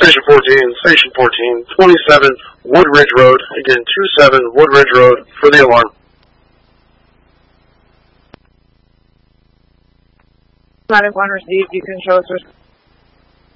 Station 14, 27 Woodridge Road. Again, 27 Woodridge Road for the alarm. Static 1 received. You can show us